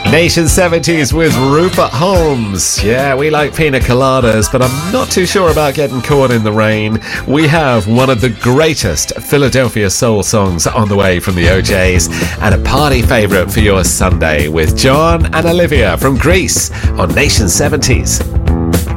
Nation 70s with Rupert Holmes. Yeah, we like pina coladas, but I'm not too sure about getting caught in the rain. We have one of the greatest Philadelphia soul songs on the way from the OJs, and a party favourite for your Sunday with John and Olivia from Greece on Nation 70s.